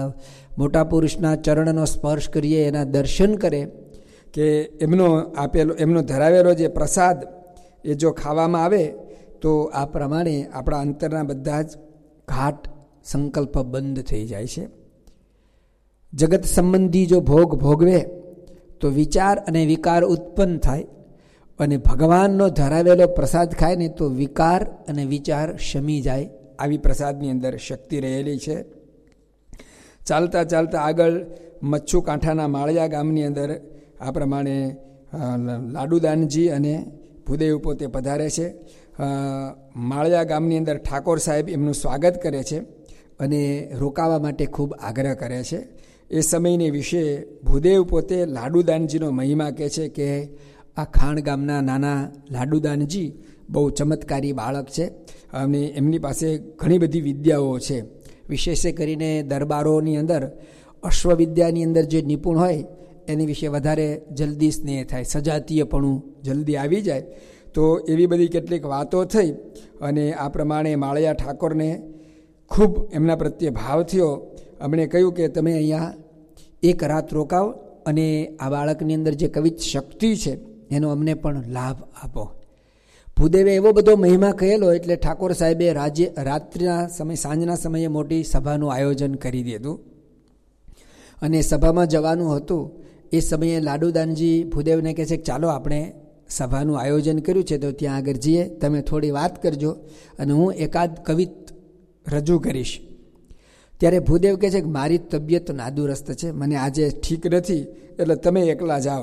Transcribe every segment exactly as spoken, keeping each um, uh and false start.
મોટા પુરુષના ચરણનો સ્પર્શ કરીએ, એના દર્શન કરે કે એમનો આપેલો એમનો ધરાવેલો જે પ્રસાદ એ જો ખાવામાં આવે તો આ પ્રમાણે આપણા અંતરના બધા જ ઘાટ સંકલ્પ બંધ થઈ જાય છે. જગત સંબંધી જો ભોગ ભોગવે તો વિચાર અને વિકાર ઉત્પન્ન થાય, અને ભગવાનનો ધરાવેલો પ્રસાદ ખાય ને તો વિકાર અને વિચાર શમી જાય. આવી પ્રસાદની અંદર શક્તિ રહેલી છે. ચાલતા ચાલતા આગળ મચ્છુ કાંઠાના માળિયા ગામની અંદર આ પ્રમાણે લાડુદાનજી અને ભૂદેવ પોતે પધારે છે. માળિયા ગામની અંદર ઠાકોર સાહેબ એમનું સ્વાગત કરે છે અને રોકાવા માટે ખૂબ આગ્રહ કરે છે. એ સમયની વિશે ભૂદેવ પોતે લાડુદાનજીનો મહિમા કહે છે કે આ ખાણ ગામના નાના લાડુદાનજી બહુ ચમત્કારી બાળક છે અને એમની પાસે ઘણી બધી વિદ્યાઓ છે. વિશેષ કરીને દરબારોની અંદર અશ્વવિદ્યાની અંદર જે નિપુણ હોય એની વિશે વધારે જલ્દી સ્નેહ થાય, સજાતીયપણું જલ્દી આવી જાય. તો એવી બધી કેટલીક વાતો થઈ અને આ પ્રમાણે માળિયા ઠાકોરને ખૂબ એમના પ્રત્યે ભાવ થયો. અમણે કહ્યું કે તમે અહીંયા એક રાત રોકાવ અને આ બાળકની અંદર જે કવિત શક્તિ છે એનો અમને પણ લાભ આપો. ભૂદેવે એવો બધો મહિમા કહેલો એટલે ઠાકોર સાહેબે રાજ્ય રાત્રિના સમય સાંજના સમયે મોટી સભાનું આયોજન કરી દીધું અને સભામાં જવાનું હતું. એ સમયે લાડુદાનજી ભૂદેવને કહે છે કે ચાલો આપણે સભાનું આયોજન કર્યું છે તો ત્યાં આગળ જઈએ, તમે થોડી વાત કરજો અને હું એકાદ કવિત રજૂ કરીશ. ત્યારે ભૂદેવ કહે છે કે મારી તબિયત નાદુરસ્ત છે, મને આજે ઠીક નથી, એટલે તમે એકલા જાઓ.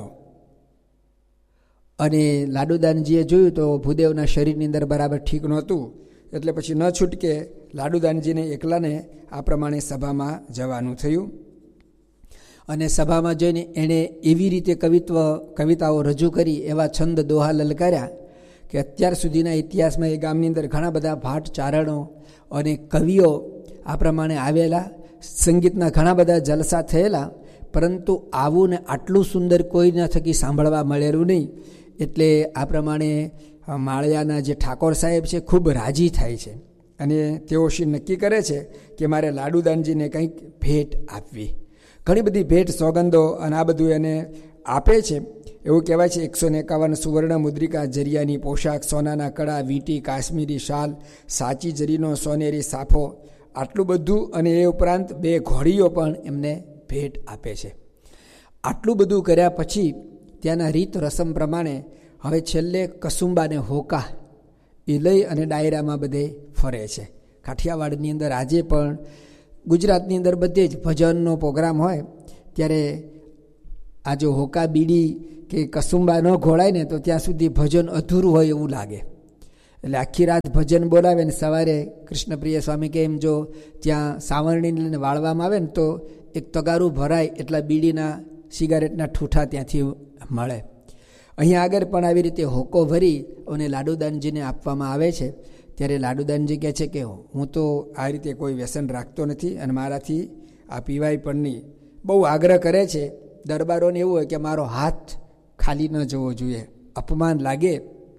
અને લાડુદાનજીએ જોયું તો ભૂદેવના શરીરની અંદર બરાબર ઠીક નહોતું, એટલે પછી ન છૂટકે લાડુદાનજીને એકલાને આ પ્રમાણે સભામાં જવાનું થયું. અને સભામાં જઈને એણે એવી રીતે કવિત્વ કવિતાઓ રજૂ કરી, એવા છંદ દોહા લલકાર્યા કે અત્યાર સુધીના ઇતિહાસમાં એ ગામની અંદર ઘણા બધા ભાટ ચારણો અને કવિઓ આ પ્રમાણે આવેલા, સંગીતના ઘણા બધા જલસા થયેલા, પરંતુ આવું ને આટલું સુંદર કોઈના થકી સાંભળવા મળેલું નહીં. એટલે આ પ્રમાણે માળિયાના જે ઠાકોર સાહેબ છે ખૂબ રાજી થાય છે અને તેઓ શ્રી નક્કી કરે છે કે મારે લાડુદાનજીને કંઈક ભેટ આપવી. ઘણી બધી ભેટ સોગંદો અને આ બધું એને આપે છે. એવું કહેવાય છે એકસો ને એકાવન સુવર્ણ મુદ્રિકા જરિયાની પોશાક, સોનાના કડા, વીંટી, કાશ્મીરી શાલ, સાચી જરીનો સોનેરી સાફો, આટલું બધું, અને એ ઉપરાંત બે ઘોડીઓ પણ એમને ભેટ આપે છે. આટલું બધું કર્યા પછી ત્યાંના રીત રસમ પ્રમાણે હવે છેલ્લે કસુંબાને હોકા એ લઈ અને ડાયરામાં બધે ફરે છે. કાઠિયાવાડની અંદર આજે પણ, ગુજરાતની અંદર બધે જ ભજનનો પ્રોગ્રામ હોય ત્યારે આ જો હોકા બીડી કે કસુંબા ન ઘોળાય ને તો ત્યાં સુધી ભજન અધૂરું હોય એવું લાગે. એટલે આખી રાત ભજન બોલાવે ને સવારે કૃષ્ણપ્રિય સ્વામી કે એમ જો ત્યાં સાવરણીને લઈને વાળવામાં આવે ને તો એક તગારું ભરાય એટલા બીડીના સિગારેટના ઠૂઠા ત્યાંથી મળે. અહીંયા આગળ પણ આવી રીતે હોકો ભરી અને લાડુદાનજીને આપવામાં આવે છે. ત્યારે લાડુદાનજી કહે છે કે હું તો આ રીતે કોઈ વ્યસન રાખતો નથી અને મારાથી આ પીવાય પણ નહીં. બહુ આગ્રહ કરે છે. દરબારોને એવું હોય કે મારો હાથ ખાલી ન જવો જોઈએ, અપમાન લાગે.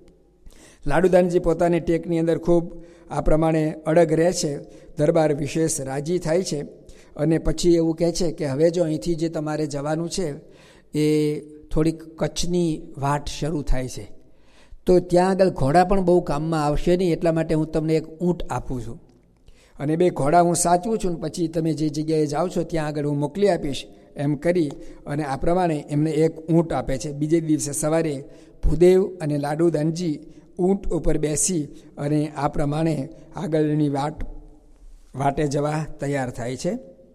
લાડુદાનજી પોતાની ટેકની અંદર ખૂબ આ પ્રમાણે અડગ રહે છે. દરબાર વિશેષ રાજી થાય છે અને પછી એવું કહે છે કે હવે જો અહીંથી જે તમારે જવાનું છે એ થોડીક કચ્છની વાટ શરૂ થાય છે, તો ત્યાં આગળ ઘોડા પણ બહુ કામમાં આવશે નહીં, એટલા માટે હું તમને એક ઊંટ આપું છું અને બે ઘોડા હું સાચવું છું ને પછી તમે જે જગ્યાએ જાઓ છો ત્યાં આગળ હું મોકલી આપીશ, એમ કરી અને આ પ્રમાણે એમને એક ઊંટ આપે છે. બીજે દિવસે સવારે ભૂદેવ અને લાડુદાનજી ઊંટ ઉપર બેસી અને આ પ્રમાણે આગળની વાટ વાટે જવા તૈયાર થાય છે.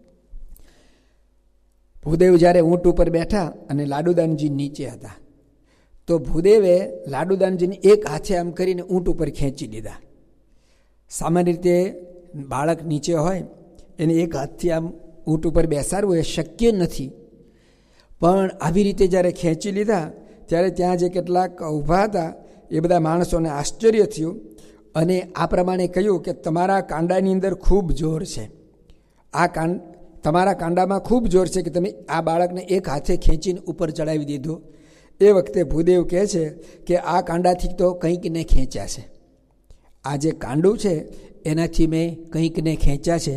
ભૂદેવ જ્યારે ઊંટ ઉપર બેઠા અને લાડુદાનજી નીચે હતા, તો ભૂદેવે લાડુદાનજીને એક હાથે આમ કરીને ઊંટ ઉપર ખેંચી લીધા. સામાન્ય રીતે બાળક નીચે હોય એને એક હાથથી આમ ઊંટ ઉપર બેસાડવું એ શક્ય નથી, પણ આવી રીતે જ્યારે ખેંચી લીધા ત્યારે ત્યાં જે કેટલાક ઊભા હતા એ બધા માણસોને આશ્ચર્ય થયું અને આ પ્રમાણે કહ્યું કે તમારા કાંડાની અંદર ખૂબ જોર છે, આ કાંડ તમારા કાંડામાં ખૂબ જોર છે કે તમે આ બાળકને એક હાથે ખેંચીને ઉપર ચડાવી દીધું. એ વખતે ભૂદેવ કહે છે કે આ કાંડાથી તો કંઈક ને ખેંચ્યા છે, આ જે કાંડું છે એનાથી મેં કંઈક ને ખેંચ્યા છે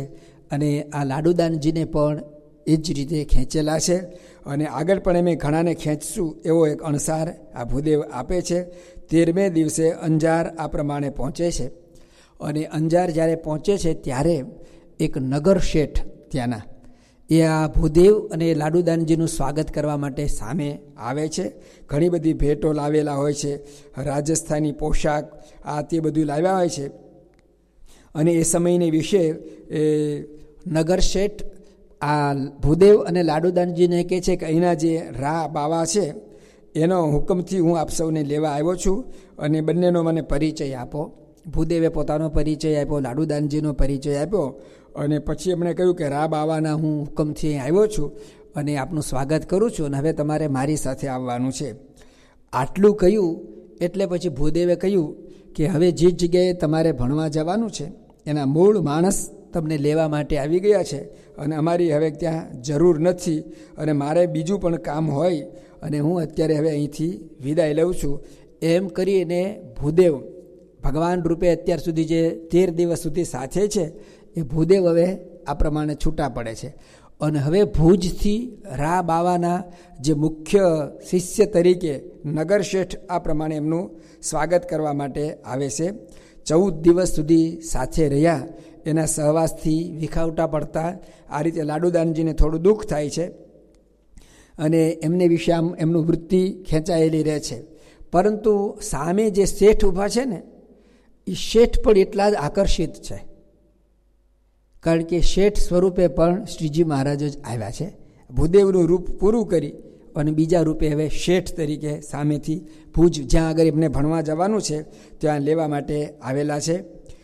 અને આ લાડુદાનજીને પણ એ જ રીતે ખેંચેલા છે. અને આગળ પણ અમે ઘણાને ખેંચશું એવો એક અણસાર આ ભૂદેવ આપે છે. તેરમે દિવસે અંજાર આ પ્રમાણે પહોંચે છે. અને અંજાર જ્યારે પહોંચે છે ત્યારે એક નગર શેઠ ત્યાંના એ આ ભૂદેવ અને લાડુદાનજીનું સ્વાગત કરવા માટે સામે આવે છે. ઘણી બધી ભેટો લાવેલા હોય છે, રાજસ્થાની પોશાક આ તે બધું લાવ્યા હોય છે. અને એ સમયને વિશે એ નગર શેઠ આ ભૂદેવ અને લાડુદાનજીને કહે છે કે અહીંના જે રા બાવા છે એનો હુકમથી હું આપ સૌને લેવા આવ્યો છું અને બંનેનો મને પરિચય આપો. ભૂદેવે પોતાનો પરિચય આપ્યો, લાડુદાનજીનો પરિચય આપ્યો અને પછી એમણે કહ્યું કે રા બાવાના હું હુકમથી અહીં આવ્યો છું અને આપનું સ્વાગત કરું છું અને હવે તમારે મારી સાથે આવવાનું છે. આટલું કહ્યું એટલે પછી ભૂદેવે કહ્યું કે હવે જે જગ્યાએ તમારે ભણવા જવાનું છે એના મૂળ માણસ તમને લેવા માટે આવી ગયા છે અને અમારી હવે ત્યાં જરૂર નથી અને મારે બીજું પણ કામ હોય અને હું અત્યારે હવે અહીંથી વિદાય લઉં છું. એમ કરીને ભૂદેવ ભગવાન રૂપે અત્યાર સુધી જે તેર દિવસ સુધી સાથે છે એ ભૂદેવ હવે આ પ્રમાણે છૂટા પડે છે. અને હવે ભુજથી રા બાવાના જે મુખ્ય શિષ્ય તરીકે નગર શેઠ આ પ્રમાણે એમનું સ્વાગત કરવા માટે આવે છે. ચૌદ દિવસ સુધી સાથે રહ્યા. એના સહવાસથી વિખાવટા પડતા આ રીતે લાડુદાનજીને થોડું દુઃખ થાય છે અને એમને વિશે આમ એમનું વૃત્તિ ખેંચાયેલી રહે છે. પરંતુ સામે જે શેઠ ઊભા છે ને એ શેઠ પણ એટલા જ આકર્ષિત છે, કારણ કે શેઠ સ્વરૂપે પણ શ્રીજી મહારાજ જ આવ્યા છે. ભૂદેવનું રૂપ પૂરું કરી અને બીજા રૂપે હવે શેઠ તરીકે સામેથી ભુજ જ્યાં આગળ એમને ભણવા જવાનું છે ત્યાં લેવા માટે આવેલા છે.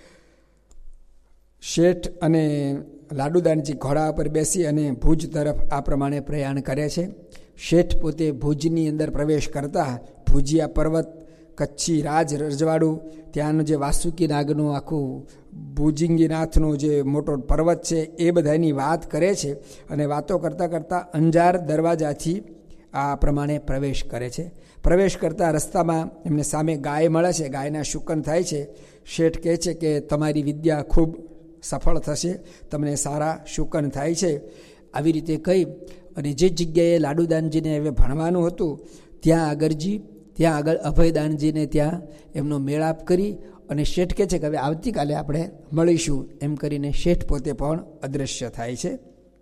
શેઠ અને લાડુદાનજી ઘોડા પર બેસી અને ભુજ તરફ આ પ્રમાણે પ્રયાણ કરે છે. શેઠ પોતે ભુજની અંદર પ્રવેશ કરતા ભુજિયા પર્વત, કચ્છી રાજ રજવાડું, ત્યાંનું જે વાસુકી નાગનું આખું ભુજિંગીનાથનો જે મોટો પર્વત છે એ બધાની વાત કરે છે અને વાતો કરતાં કરતાં અંજાર દરવાજાથી આ પ્રમાણે પ્રવેશ કરે છે. પ્રવેશ કરતા રસ્તામાં એમને સામે ગાય મળે છે, ગાયના શુકન થાય છે. શેઠ કહે છે કે તમારી વિદ્યા ખૂબ સફળ થશે, તમને સારા શુકન થાય છે. આવી રીતે કહી અને જે જગ્યાએ લાડુદાનજીને હવે ભણવાનું હતું ત્યાં આગળજી ત્યાં આગળ અભયદાનજીને ત્યાં એમનો મેળાપ કરી અને શેઠ કહે છે કે હવે આવતીકાલે આપણે મળીશું. એમ કરીને શેઠ પોતે પણ અદૃશ્ય થાય છે.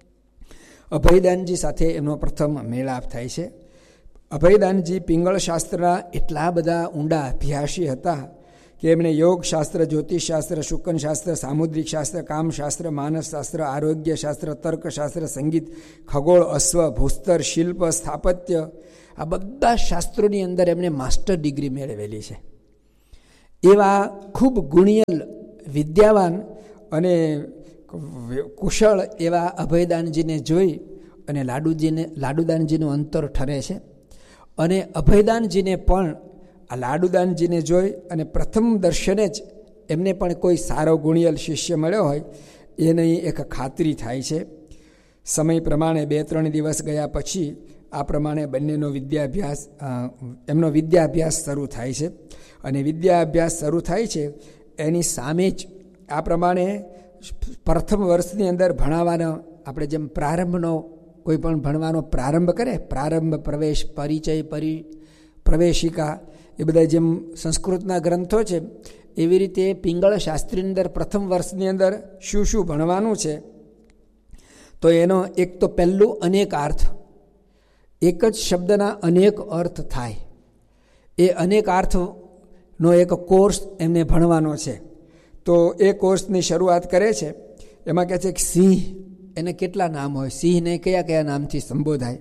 અભયદાનજી સાથે એમનો પ્રથમ મેળાપ થાય છે. અભયદાનજી પિંગળ શાસ્ત્રના એટલા બધા ઊંડા અભ્યાસી હતા કે એમણે યોગશાસ્ત્ર, જ્યોતિષશાસ્ત્ર, શુકનશાસ્ત્ર, સામુદ્રિક શાસ્ત્ર, કામશાસ્ત્ર, માનસશાસ્ત્ર, આરોગ્યશાસ્ત્ર, તર્કશાસ્ત્ર, સંગીત, ખગોળ, અશ્વ, ભૂસ્તર, શિલ્પ, સ્થાપત્ય આ બધા શાસ્ત્રોની અંદર એમણે માસ્ટર ડિગ્રી મેળવેલી છે. એવા ખૂબ ગુણિયલ, વિદ્યાવાન અને કુશળ એવા અભયદાનજીને જોઈ અને લાડુજીને લાડુદાનજીનું અંતર ઠરે છે. અને અભયદાનજીને પણ આ લાડુદાનજીને જોઈ અને પ્રથમ દર્શને જ એમને પણ કોઈ સારો ગુણિયલ શિષ્ય મળ્યો હોય એની એક ખાતરી થાય છે. સમય પ્રમાણે બે ત્રણ દિવસ ગયા પછી આ પ્રમાણે બંનેનો વિદ્યાભ્યાસ એમનો વિદ્યાભ્યાસ શરૂ થાય છે. અને વિદ્યાભ્યાસ શરૂ થાય છે એની સામે જ આ પ્રમાણે પ્રથમ વર્ષની અંદર ભણાવવાનો આપણે જેમ પ્રારંભનો કોઈ પણ ભણવાનો પ્રારંભ કરે, પ્રારંભ, પ્રવેશ, પરિચય, પરિ પ્રવેશિકા એ બધા જેમ સંસ્કૃતના ગ્રંથો છે એવી રીતે પિંગળ શાસ્ત્રીની અંદર પ્રથમ વર્ષની અંદર શું શું ભણવાનું છે તો એનો એક તો પહેલું અનેક અર્થ, એક જ શબ્દના અનેક અર્થ થાય એ અનેક અર્થનો એક કોર્સ એમને ભણવાનો છે. તો એ કોર્સની શરૂઆત કરે છે. એમાં કહે છે કે સિંહ, એને કેટલા નામ હોય, સિંહને કયા કયા નામથી સંબોધાય.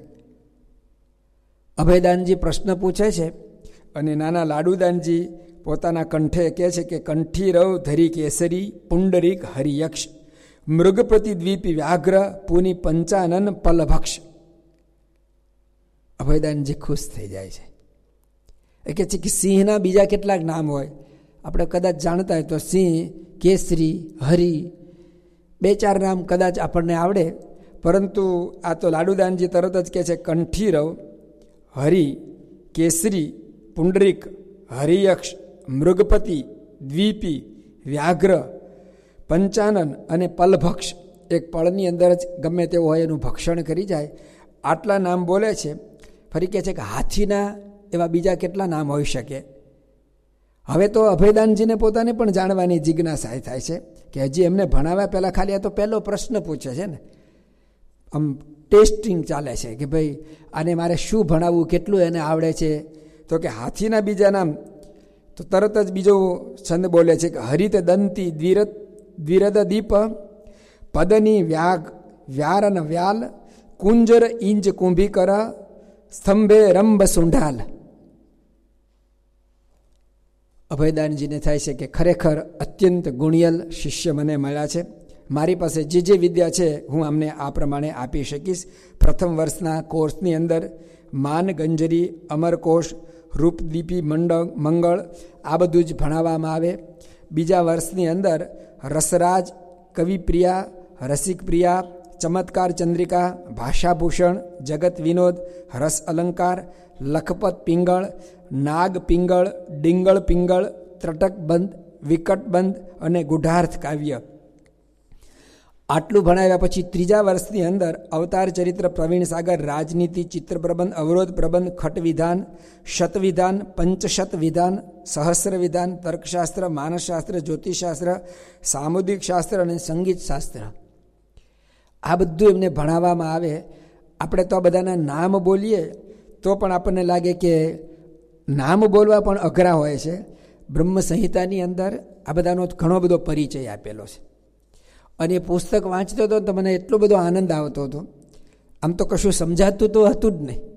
અભયદાનજી પ્રશ્ન પૂછે છે અને નાના લાડુદાનજી પોતાના કંઠે કહે છે કે કંઠી રવ ધરી કેસરી પુંડરીક હરિયક્ષ મૃગપ્રતિ દ્વીપી વ્યાઘ્ર પુની પંચાનન પલભક્ષ. અભયદાનજી ખુશ થઈ જાય છે. એ કહે છે કે સિંહના બીજા કેટલાક નામ હોય, આપણે કદાચ જાણતા હોય તો સિંહ, કેસરી, હરિ, બે ચાર નામ કદાચ આપણને આવડે, પરંતુ આ તો લાડુદાનજી તરત જ કહે છે કંઠી રવ, હરિ, કેસરી, પુંડરીક, હરિયક્ષ, મૃગપતિ, દ્વીપી, વ્યાઘ્ર, પંચાનન અને પલભક્ષ એક પળની અંદર જ ગમે તેવું હોય એનું ભક્ષણ કરી જાય, આટલા નામ બોલે છે. ફરી કહે છે કે હાથીના એવા બીજા કેટલા નામ હોઈ શકે. હવે તો અભયદાનજીને પોતાને પણ જાણવાની જિજ્ઞાસા થાય છે કે હજી એમને ભણાવ્યા પહેલાં ખાલી આ તો પહેલો પ્રશ્ન પૂછે છે ને, આમ ટેસ્ટિંગ ચાલે છે કે ભાઈ આને મારે શું ભણાવવું, કેટલું એને આવડે છે. તો કે હાથીના બીજા નામ, તો તરત જ બીજો છંદ બોલે છે કે હરિત દંતી દ્વિરદ દ્વિરદ દીપ પદની વ્યાગ વ્યારન વ્યાલ કુંજર ઇંજ કુંભીકર સ્તંભે રંભ સુંઢાલ. અભયદાનજીને થાય છે કે ખરેખર અત્યંત ગુણિયલ શિષ્ય મને મળ્યા છે. મારી પાસે જે જે વિદ્યા છે હું અમને આ પ્રમાણે આપી શકીશ. પ્રથમ વર્ષના કોર્સની અંદર માન ગંજરી, અમરકોશ, રૂપદીપી, મંડળ મંગળ આ બધું જ ભણાવવામાં આવે. બીજા વર્ષની અંદર રસરાજ, કવિપ્રિયા, રસિકપ્રિયા, ચમત્કાર ચંદ્રિકા, ભાષાભૂષણ, જગત વિનોદ, રસ અલંકાર, લખપત પિંગળ, નાગ પિંગળ, ડિંગળ પિંગળ, ત્રટકબંધ, વિકટબંધ અને ગુઢાર્થ કાવ્ય. આટલું ભણાવ્યા પછી ત્રીજા વર્ષની અંદર અવતાર ચરિત્ર, પ્રવીણ સાગર, રાજનીતિ, ચિત્ર પ્રબંધ, અવરોધ પ્રબંધ, ખટ વિધાન, શત વિધાન, પંચશત વિધાન, સહસ્ર વિધાન, તર્કશાસ્ત્ર, માનસશાસ્ત્ર, જ્યોતિષશાસ્ત્ર, સામુદિક શાસ્ત્ર અને સંગીત શાસ્ત્ર. આ બધું એમને ભણાવવામાં આવે. આપણે તો આ બધાના નામ બોલીએ તો પણ આપણને લાગે કે નામ બોલવા પણ અઘરા હોય છે. બ્રહ્મ સંહિતાની અંદર આ બધાનો ઘણો બધો પરિચય આપેલો છે. અને એ પુસ્તક વાંચતો હતો તો મને એટલો બધો આનંદ આવતો હતો. આમ તો કશું સમજાતું તો હતું જ નહીં.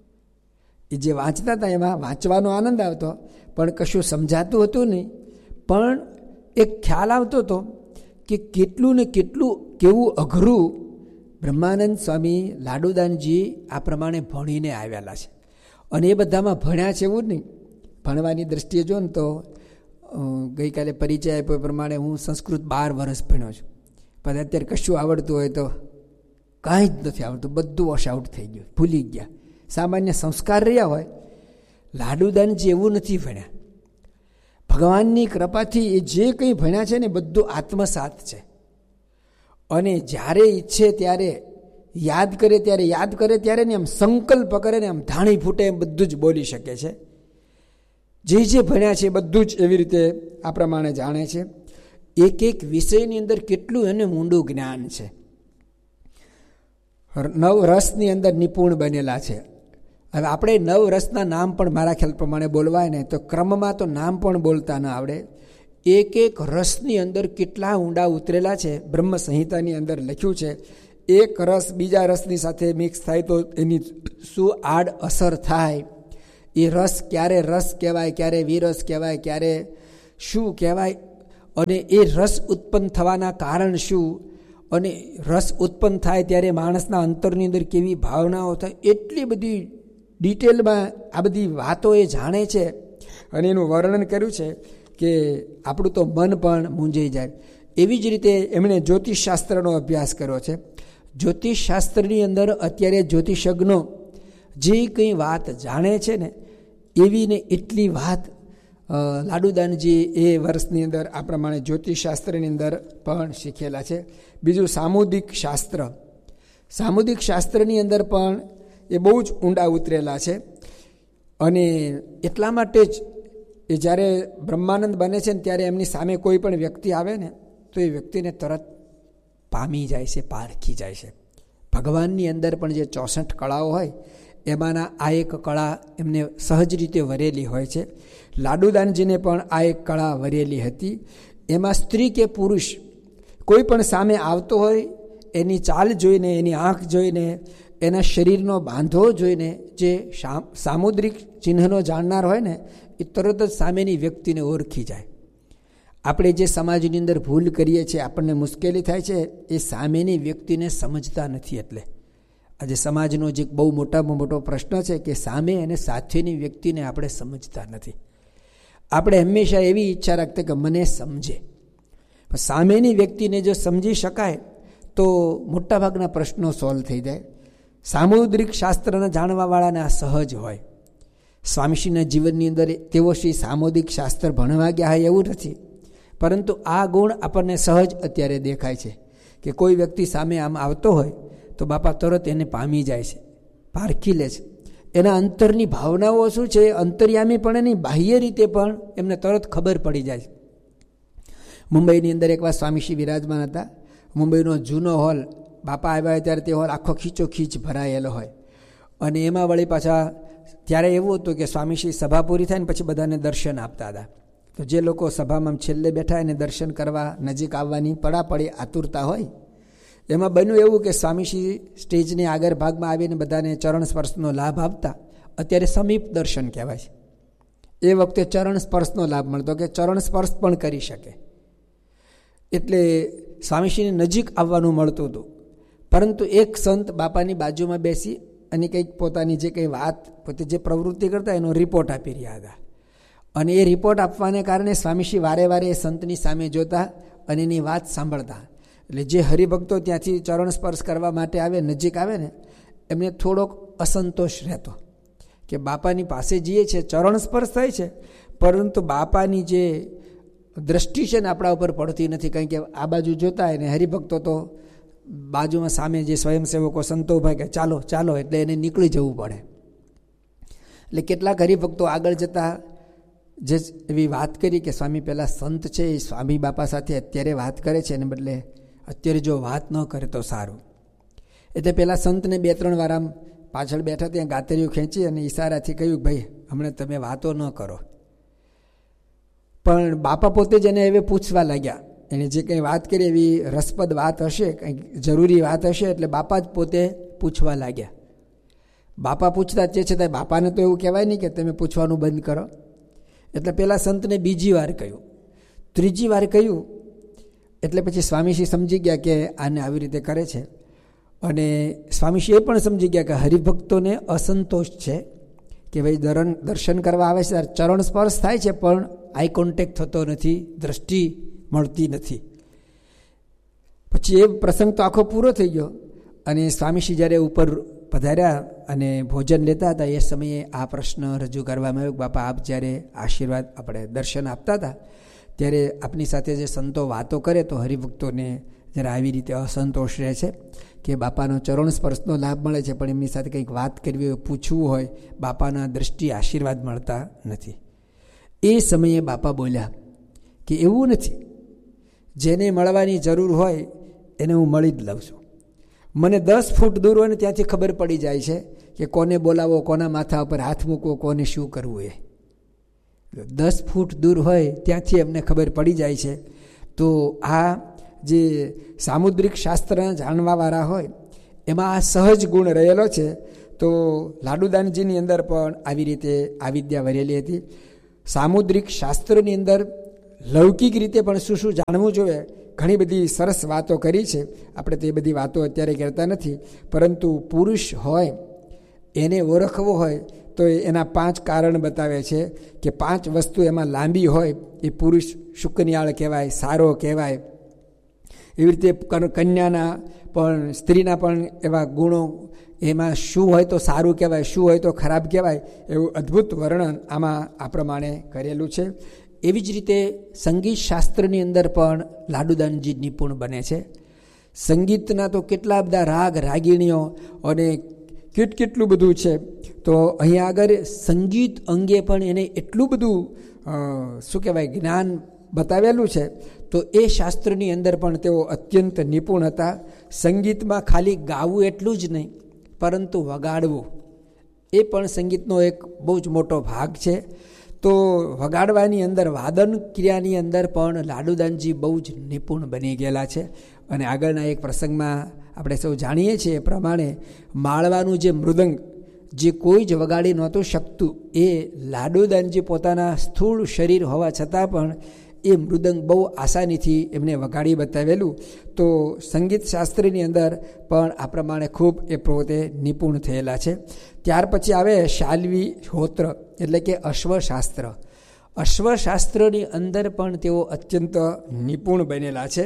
એ જે વાંચતા હતા એમાં વાંચવાનો આનંદ આવતો, પણ કશું સમજાતું હતું નહીં. પણ એક ખ્યાલ આવતો હતો કે કેટલું ને કેટલું કેવું અઘરું બ્રહ્માનંદ સ્વામી લાડુદાનજી આ પ્રમાણે ભણીને આવેલા છે. અને એ બધામાં ભણ્યા છે એવું જ નહીં. ભણવાની દ્રષ્ટિએ જો ને તો ગઈકાલે પરિચય આપ્યો પ્રમાણે હું સંસ્કૃત બાર વર્ષ ભણ્યો છું, પણ અત્યારે કશું આવડતું હોય તો કાંઈ જ નથી આવડતું, બધું વોશ આઉટ થઈ ગયું, ભૂલી ગયા. સામાન્ય સંસ્કાર રહ્યા હોય. લાડુદાનજી એવું નથી ભણ્યા. ભગવાનની કૃપાથી એ જે કંઈ ભણ્યા છે ને બધું આત્મસાત છે. અને જ્યારે ઈચ્છે ત્યારે યાદ કરે ત્યારે યાદ કરે ત્યારે ને આમ સંકલ્પ કરે ને આમ ધાણી ફૂટે એમ બધું જ બોલી શકે છે. જે જે ભણ્યા છે બધું જ એવી રીતે આ પ્રમાણે જાણે છે. એક એક વિષયની અંદર કેટલું એને ઊંડું જ્ઞાન છે. નવ રસની અંદર નિપુણ બનેલા છે. હવે આપણે નવ રસના નામ પણ મારા ખ્યાલ પ્રમાણે બોલવાય ને તો ક્રમમાં તો નામ પણ બોલતા ન આવડે. એક એક રસની અંદર કેટલા ઊંડા ઉતરેલા છે બ્રહ્મ સંહિતાની અંદર લખ્યું છે. એક રસ બીજા રસની સાથે મિક્સ થાય તો એની શું આડ અસર થાય, એ રસ ક્યારે રસ કહેવાય, ક્યારે વિરસ કહેવાય, ક્યારે શું કહેવાય, અને એ રસ ઉત્પન્ન થવાના કારણ શું, અને રસ ઉત્પન્ન થાય ત્યારે માણસના અંતરની અંદર કેવી ભાવનાઓ થાય, એટલી બધી ડિટેલમાં આ બધી વાતો એ જાણે છે. અને એનું વર્ણન કર્યું છે કે આપણું તો મન પણ મૂંઝાઈ જાય. એવી જ રીતે એમણે જ્યોતિષશાસ્ત્રનો અભ્યાસ કર્યો છે. જ્યોતિષશાસ્ત્રની અંદર અત્યારે જ્યોતિષજ્ઞો જે કંઈ વાત જાણે છે ને એવી ને એટલી વાત લાડુદાનજી એ વર્ષની અંદર આ પ્રમાણે જ્યોતિષશાસ્ત્રની અંદર પણ શીખેલા છે. બીજું સામુદિક શાસ્ત્ર. સામુદિક શાસ્ત્રની અંદર પણ એ બહુ જ ઊંડા ઉતરેલા છે. અને એટલા માટે જ એ જ્યારે બ્રહ્માનંદ બને છે ને ત્યારે એમની સામે કોઈ પણ વ્યક્તિ આવે ને તો એ વ્યક્તિને તરત પામી જાય છે, પારખી જાય છે. ભગવાનની અંદર પણ જે ચોસઠ કળાઓ હોય એમાંના આ એક કળા એમને સહજ રીતે વરેલી હોય છે. લાડુદાનજીને પણ આ એક કળા વરેલી હતી. એમાં સ્ત્રી કે પુરુષ કોઈ પણ સામે આવતો હોય એની ચાલ જોઈને, એની આંખ જોઈને, એના શરીરનો બાંધો જોઈને જે સામુદ્રિક ચિહ્નનો જાણનાર હોય ને એ તરત જ સામેની વ્યક્તિને ઓળખી જાય. આપણે જે સમાજની અંદર ભૂલ કરીએ છીએ, આપણને મુશ્કેલી થાય છે એ સામેની વ્યક્તિને સમજતા નથી. એટલે આજે સમાજનો જે બહુ મોટામાં મોટો પ્રશ્ન છે કે સામે અને સાથેની વ્યક્તિને આપણે સમજતા નથી. આપણે હંમેશા એવી ઈચ્છા રાખતા કે મને સમજે, પણ સામેની વ્યક્તિને જો સમજી શકાય તો મોટાભાગના પ્રશ્નો સોલ્વ થઈ જાય. સામુદ્રિક શાસ્ત્રના જાણવાવાળાને આ સહજ હોય. સ્વામીશ્રીના જીવનની અંદર તેઓ શ્રી સામુદ્રિક શાસ્ત્ર ભણવા ગયા હોય એવું નથી, પરંતુ આ ગુણ આપણને સહજ અત્યારે દેખાય છે કે કોઈ વ્યક્તિ સામે આમ આવતો હોય તો બાપા તરત એને પામી જાય છે, પારખી લે છે. એના અંતરની ભાવનાઓ શું છે, અંતર્યામી પણ એની બાહ્ય રીતે પણ એમને તરત ખબર પડી જાય છે. મુંબઈની અંદર એકવાર સ્વામીશ્રી વિરાજમાન હતા. મુંબઈનો જૂનો હોલ, બાપા આવ્યા હોય ત્યારે તે હોલ આખો ખીચો ખીચ ભરાયેલો હોય, અને એમાં વળી પાછા ત્યારે એવું હતું કે સ્વામીશ્રી સભા પૂરી થાય ને પછી બધાને દર્શન આપતા હતા. તો જે લોકો સભામાં છેલ્લે બેઠા એને દર્શન કરવા નજીક આવવાની પડાપડી આતુરતા હોય, એમાં બન્યું એવું કે સ્વામીશ્રી સ્ટેજની આગળ ભાગમાં આવીને બધાને ચરણ સ્પર્શનો લાભ આપતા. અત્યારે સમીપ દર્શન કહેવાય છે. એ વખતે ચરણ સ્પર્શનો લાભ મળતો કે ચરણ સ્પર્શ પણ કરી શકે, એટલે સ્વામીશ્રીની નજીક આવવાનું મળતું હતું. પરંતુ એક સંત બાપાની બાજુમાં બેસી અને કંઈક પોતાની જે કંઈ વાત, પોતે જે પ્રવૃત્તિ કરતા એનો રિપોર્ટ આપી રહ્યા હતા, અને એ રિપોર્ટ આપવાને કારણે સ્વામીશ્રી વારે વારે એ સંતની સામે જોતા અને એની વાત સાંભળતા. એટલે જે હરિભક્તો ત્યાંથી ચરણ સ્પર્શ કરવા માટે આવે, નજીક આવે ને, એમને થોડોક અસંતોષ રહેતો કે બાપાની પાસે જઈએ છે, ચરણ સ્પર્શ થાય છે, પરંતુ બાપાની જે દ્રષ્ટિ છે ને આપણા ઉપર પડતી નથી. કારણ કે આ બાજુ જોતા હોય ને હરિભક્તો તો બાજુમાં સામે જે સ્વયંસેવકો સંતો ઉભા કે ચાલો ચાલો, એટલે એને નીકળી જવું પડે. એટલે કેટલાક હરિભક્તો આગળ જતા જે એવી વાત કરી કે સ્વામી પેલા સંત છે એ સ્વામી બાપા સાથે અત્યારે વાત કરે છે, એને બદલે અત્યારે જો વાત ન કરે તો સારું. એટલે પેલા સંતને બે ત્રણ વાર આમ પાછળ બેઠા ત્યાં ગાતરીઓ ખેંચી અને ઈશારાથી કહ્યું, ભાઈ હમણાં તમે વાતો ન કરો. પણ બાપા પોતે જ એને હવે પૂછવા લાગ્યા. એને જે કંઈ વાત કરી એવી રસપ્રદ વાત હશે, કંઈક જરૂરી વાત હશે, એટલે બાપા જ પોતે પૂછવા લાગ્યા. બાપા પૂછતા તે છતાં બાપાને તો એવું કહેવાય નહીં કે તમે પૂછવાનું બંધ કરો. એટલે પેલા સંતને બીજી વાર કહ્યું, ત્રીજી વાર કહ્યું, એટલે પછી સ્વામીશ્રી સમજી ગયા કે આને આવી રીતે કરે છે. અને સ્વામીશ્રી એ પણ સમજી ગયા કે હરિભક્તોને અસંતોષ છે કે ભાઈ દરન દર્શન કરવા આવે છે, ચરણ સ્પર્શ થાય છે પણ આઈ કોન્ટેક્ટ થતો નથી, દ્રષ્ટિ મળતી નથી. પછી એ પ્રસંગ તો આખો પૂરો થઈ ગયો. અને સ્વામીશ્રી જ્યારે ઉપર પધાર્યા અને ભોજન લેતા હતા, એ સમયે આ પ્રશ્ન રજૂ કરવામાં આવ્યો, બાપા આપ જ્યારે આશીર્વાદ આપણે દર્શન આપતા હતા ત્યારે આપની સાથે જે સંતો વાતો કરે તો હરિભક્તોને જ્યારે આવી રીતે અસંતોષ રહે છે કે બાપાનો ચરણ સ્પર્શનો લાભ મળે છે પણ એમની સાથે કંઈક વાત કરવી હોય, પૂછવું હોય, બાપાના દ્રષ્ટિ આશીર્વાદ મળતા નથી. એ સમયે બાપા બોલ્યા કે એવું નથી, જેને મળવાની જરૂર હોય એને હું મળી જ લઉં છું. મને દસ ફૂટ દૂર હોય ને ત્યાંથી ખબર પડી જાય છે કે કોને બોલાવો, કોના માથા ઉપર હાથ મૂકવો, કોને શું કરવું. એ દસ ફૂટ દૂર હોય ત્યાંથી એમને ખબર પડી જાય છે. તો આ જે સામુદ્રિક શાસ્ત્ર જાણવાવાળા હોય એમાં આ સહજ ગુણ રહેલો છે. તો લાડુદાનજીની અંદર પણ આવી રીતે આ વિદ્યા વરેલી હતી. સામુદ્રિક શાસ્ત્રની અંદર લૌકિક રીતે પણ શું શું જાણવું જોઈએ, ઘણી બધી સરસ વાતો કરી છે. આપણે તે બધી વાતો અત્યારે કરતા નથી, પરંતુ પુરુષ હોય એને ઓળખવો હોય તો એના પાંચ કારણ બતાવે છે કે પાંચ વસ્તુ એમાં લાંબી હોય એ પુરુષ શુકનિયાળ કહેવાય, સારો કહેવાય. એવી રીતે કન્યાના પણ, સ્ત્રીના પણ એવા ગુણો, એમાં શું હોય તો સારું કહેવાય, શું હોય તો ખરાબ કહેવાય, એવું અદ્ભુત વર્ણન આમાં આ પ્રમાણે કરેલું છે. એવી જ રીતે સંગીત શાસ્ત્રની અંદર પણ લાડુદાનજી નિપુણ બને છે. સંગીતના તો કેટલા બધા રાગ રાગીણીઓ અને કેટ કેટલું બધું છે. તો અહીંયા આગળ સંગીત અંગે પણ એને એટલું બધું શું કહેવાય જ્ઞાન બતાવેલું છે. તો એ શાસ્ત્રની અંદર પણ તેઓ અત્યંત નિપુણ હતા. સંગીતમાં ખાલી ગાવું એટલું જ નહીં, પરંતુ વગાડવું એ પણ સંગીતનો એક બહુ જ મોટો ભાગ છે. તો વગાડવાની અંદર, વાદન ક્રિયાની અંદર પણ લાડુદાનજી બહુ જ નિપુણ બની ગયેલા છે. અને આગળના એક પ્રસંગમાં આપણે સૌ જાણીએ છીએ એ પ્રમાણે માળવાનું જે મૃદંગ જે કોઈ જ વગાડી નહોતું શકતું, એ લાડુદાનજી પોતાના સ્થૂળ શરીર હોવા છતાં પણ એ મૃદંગ બહુ આસાનીથી એમને વગાડી બતાવેલું. તો સંગીત શાસ્ત્રની અંદર પણ આ પ્રમાણે ખૂબ એ પોતે નિપુણ થયેલા છે. ત્યાર પછી આવે શાલ્વી હોત્ર એટલે કે અશ્વશાસ્ત્ર. અશ્વશાસ્ત્રની અંદર પણ તેઓ અત્યંત નિપુણ બનેલા છે.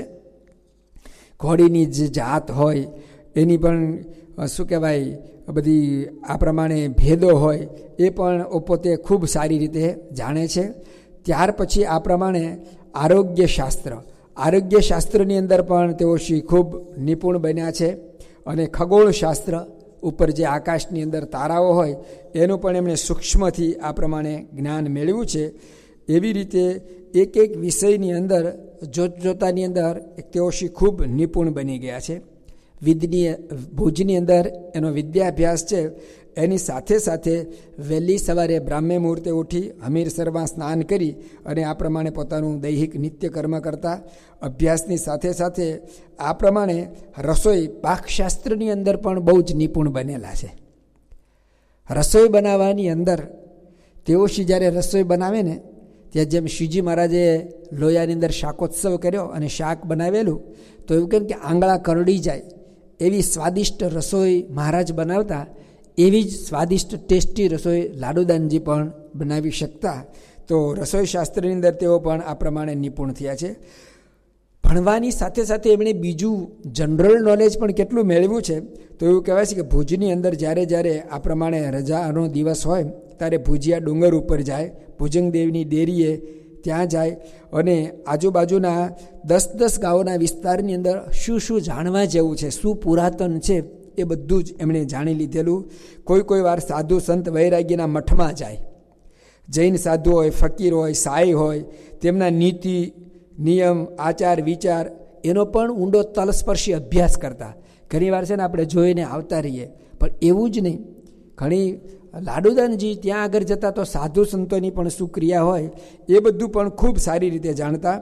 ઘોડીની જે જાત હોય એની પણ શું કહેવાય બધી આ પ્રમાણે ભેદો હોય એ પણ પોતે ખૂબ સારી રીતે જાણે છે. ત્યાર પછી આ પ્રમાણે આરોગ્ય શાસ્ત્ર. આરોગ્ય શાસ્ત્રની અંદર પણ તેઓ શ્રી ખૂબ નિપુણ બન્યા છે અને ખગોળશાસ્ત્ર ઉપર જે આકાશની અંદર તારાઓ હોય એનું પણ એમણે સૂક્ષ્મથી આ પ્રમાણે જ્ઞાન મેળવ્યું છે. એવી રીતે એક એક વિષયની અંદર જોત જોતાની અંદર તેઓ શ્રી ખૂબ નિપુણ બની ગયા છે. વિદની ભુજની અંદર એનો વિદ્યાભ્યાસ છે. એની સાથે સાથે વહેલી સવારે બ્રાહ્મે મુહૂર્તે ઉઠી હમીરસરમાં સ્નાન કરી અને આ પ્રમાણે પોતાનું દૈહિક નિત્ય કર્મ કરતા, અભ્યાસની સાથે સાથે આ પ્રમાણે રસોઈ પાકશાસ્ત્રની અંદર પણ બહુ જ નિપુણ બનેલા છે. રસોઈ બનાવવાની અંદર તેઓ શ્રી જ્યારે રસોઈ બનાવે ને ત્યાં જેમ શ્રીજી મહારાજે લોયાની અંદર શાકોત્સવ કર્યો અને શાક બનાવેલું તો એવું કેમ કે આંગળા કરડી જાય એવી સ્વાદિષ્ટ રસોઈ મહારાજ બનાવતા, એવી જ સ્વાદિષ્ટ ટેસ્ટી રસોઈ લાડુદાનજી પણ બનાવી શકતા. તો રસોઈ શાસ્ત્રની અંદર તેઓ પણ આ પ્રમાણે નિપુણ થયા છે. ભણવાની સાથે સાથે એમણે બીજું જનરલ નોલેજ પણ કેટલું મેળવ્યું છે. તો એવું કહેવાય છે કે ભુજની અંદર જ્યારે જ્યારે આ પ્રમાણે રજાનો દિવસ હોય ત્યારે ભુજિયા ડુંગર ઉપર જાય, ભુજંગદેવની ડેરીએ ત્યાં જાય અને આજુબાજુના દસ દસ ગામોના વિસ્તારની અંદર શું શું જાણવા જેવું છે, શું પુરાતન છે એ બધું જ એમણે જાણી લીધેલું. કોઈ કોઈ વાર સાધુ સંત વૈરાગીના મઠમાં જાય, જૈન સાધુ હોય, ફકીર હોય, સાઈ હોય, તેમના નીતિ નિયમ આચાર વિચાર એનો પણ ઊંડો તલસ્પર્શી અભ્યાસ કરતા. ઘણી વાર છે ને આપણે જોઈને આવતા રહીએ, પણ એવું જ નહીં. ઘણી લાડુદાનજી ત્યાં આગળ જતા તો સાધુ સંતોની પણ શું ક્રિયા હોય એ બધું પણ ખૂબ સારી રીતે જાણતા.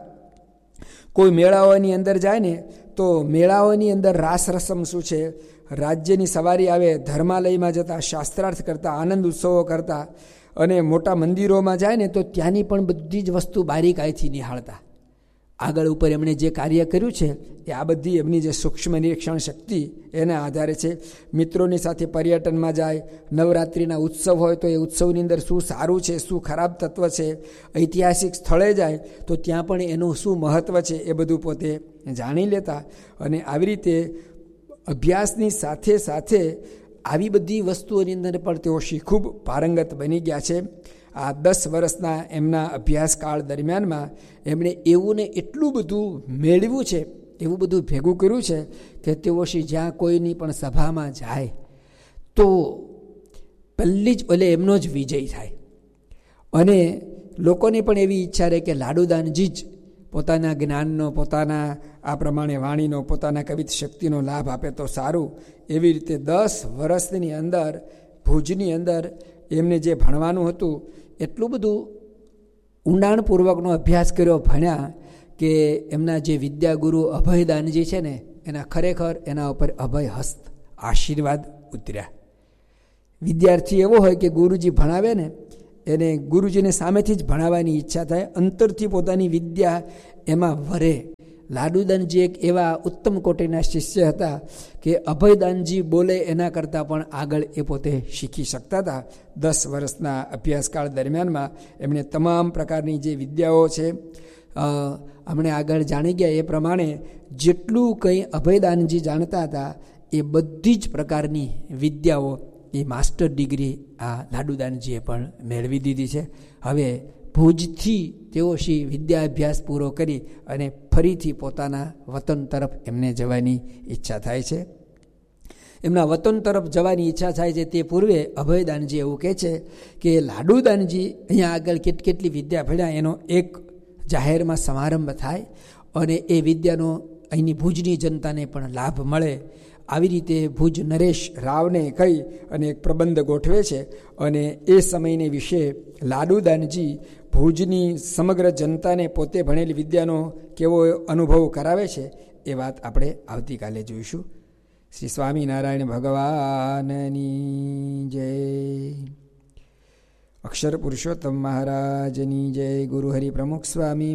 કોઈ મેળાઓની અંદર જાય ને તો મેળાઓની અંદર રાસ રસમ શું છે, રાજ્યની સવારી આવે, ધર્માલયમાં જતા શાસ્ત્રાર્થ કરતા, આનંદ ઉત્સવો કરતા અને મોટા મંદિરોમાં જાય ને તો ત્યાંની પણ બધી જ વસ્તુ બારીકાઈથી નિહાળતા. આગળ ઉપર એમણે જે કાર્ય કર્યું છે એ આ બધી એમની જે સૂક્ષ્મ નિરીક્ષણ શક્તિ એના આધારે છે. મિત્રોની સાથે પર્યટનમાં જાય, નવરાત્રિના ઉત્સવ હોય તો એ ઉત્સવની અંદર શું સારું છે, શું ખરાબ તત્વ છે, ઐતિહાસિક સ્થળે જાય તો ત્યાં પણ એનું શું મહત્ત્વ છે એ બધું પોતે જાણી લેતા. અને આવી રીતે અભ્યાસની સાથે સાથે આવી બધી વસ્તુઓની અંદર પણ તેઓ ખૂબ પારંગત બની ગયા છે. આ દસ વર્ષના એમના અભ્યાસકાળ દરમિયાનમાં એમણે એવું ને એટલું બધું મેળવ્યું છે, એવું બધું ભેગું કર્યું છે કે તેઓ શ્રી જ્યાં કોઈની પણ સભામાં જાય તો પહેલી જ ઓલે એમનો જ વિજય થાય. અને લોકોને પણ એવી ઈચ્છા રહે કે લાડુદાનજી જ પોતાના જ્ઞાનનો, પોતાના આ પ્રમાણે વાણીનો, પોતાના કવિત શક્તિનો લાભ આપે તો સારું. એવી રીતે દસ વર્ષની અંદર ભુજની અંદર એમને જે ભણવાનું હતું એટલું બધું ઊંડાણપૂર્વકનો અભ્યાસ કર્યો, ભણ્યા કે એમના જે વિદ્યાગુરુ અભયદાનજી છે ને એના ખરેખર એના ઉપર અભય હસ્ત આશીર્વાદ ઉતર્યા. વિદ્યાર્થી એવો હોય કે ગુરુજી ભણાવે ને એને ગુરુજીને સામેથી જ ભણાવવાની ઈચ્છા થાય, અંતરથી પોતાની વિદ્યા એમાં વરે. લાડુદાનજી એક એવા ઉત્તમ કોટીના શિષ્ય હતા કે અભયદાનજી બોલે એના કરતાં પણ આગળ એ પોતે શીખી શકતા હતા. દસ વર્ષના અભ્યાસકાળ દરમિયાનમાં એમણે તમામ પ્રકારની જે વિદ્યાઓ છે અમણે આગળ જાણી ગયા એ પ્રમાણે જેટલું કંઈ અભયદાનજી જાણતા હતા એ બધી જ પ્રકારની વિદ્યાઓ એ માસ્ટર ડિગ્રી આ લાડુદાનજીએ પણ મેળવી દીધી છે. હવે ભુજથી તેઓ શ્રી વિદ્યાભ્યાસ પૂરો કરી અને ફરીથી પોતાના વતન તરફ એમને જવાની ઈચ્છા થાય છે. એમના વતન તરફ જવાની ઈચ્છા થાય છે તે પૂર્વે અભયદાનજી એવું કહે છે કે લાડુદાનજી અહીંયા આગળ કેટ કેટલી વિદ્યા ભણ્યા એનો એક જાહેરમાં સમારંભ થાય અને એ વિદ્યાનો અહીંની ભુજની જનતાને પણ લાભ મળે. આવી રીતે ભુજ નરેશ રાવને કહી અને એક પ્રબંધ ગોઠવે છે અને એ સમયને વિશે લાડુદાનજી ભુજની સમગ્ર જનતાને પોતે ભણેલી વિદ્યાનો કેવો અનુભવ કરાવે છે એ વાત આપણે આવતીકાલે જોઈશું. શ્રી સ્વામિનારાયણ ભગવાનની જય. અક્ષર પુરુષોત્તમ મહારાજની જય. ગુરુ હરિ પ્રમુખ સ્વામી